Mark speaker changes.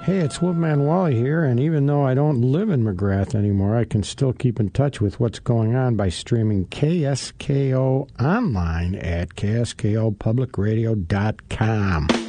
Speaker 1: Hey, it's Wolfman Wally here, and even though I don't live in McGrath anymore, I can still keep in touch with what's going on by streaming KSKO online at kskopublicradio.com.